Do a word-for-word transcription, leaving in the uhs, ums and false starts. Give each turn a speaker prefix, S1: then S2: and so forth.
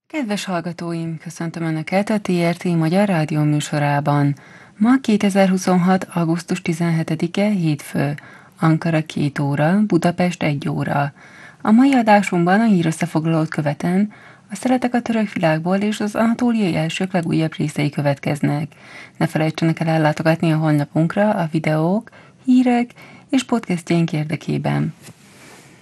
S1: Kedves hallgatóim, köszöntöm Önöket a té er té Magyar Rádió műsorában. Ma kétezer-huszonhat. augusztus tizenhetedike, hétfő, Ankara két óra, Budapest egy óra. A mai adásunkban a hírösszefoglalót követően a Szeletek a török világból és az anatóliai elsők legújabb részei következnek. Ne felejtsenek el ellátogatni a honlapunkra a videók, hírek és podcastjaink érdekében.